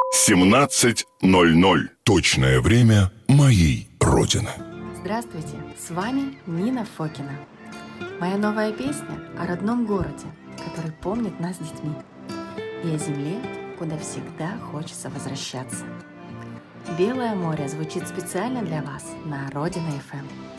17:00. Точное время моей родины. Здравствуйте, с вами Нина Фокина. Моя новая песня о родном городе, который помнит нас с детьми, и о земле, куда всегда хочется возвращаться. «Белое море» звучит специально для вас на Родина ФМ.